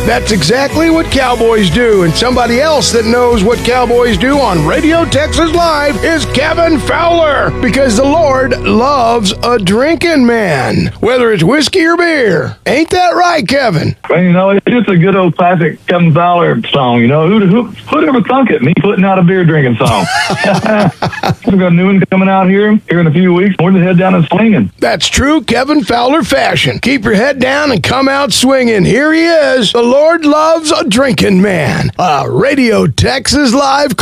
That's exactly what Cowboys do, and somebody else that knows what Cowboys do on Radio Texas Live is Kevin Fowler, because the Lord loves a drinking man, whether it's whiskey or beer. Ain't that right, Kevin? Well, you know, it's just a good old classic Kevin Fowler song. You know, who'd ever thunk it? Me putting out a beer drinking song. We've got a new one coming out here in a few weeks. We're going to head down and swinging. That's true Kevin Fowler fashion. Keep your head down and come out swinging. Here he is. The Lord loves a drinking man. Radio Texas Live